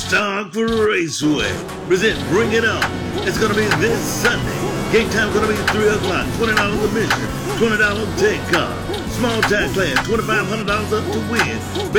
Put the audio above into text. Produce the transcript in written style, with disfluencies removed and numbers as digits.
Stock Raceway present Bring It On. It's going to be this Sunday. Game time going to be 3 o'clock. $20 admission, $20 take car. Small tag class, $2,500 up to win.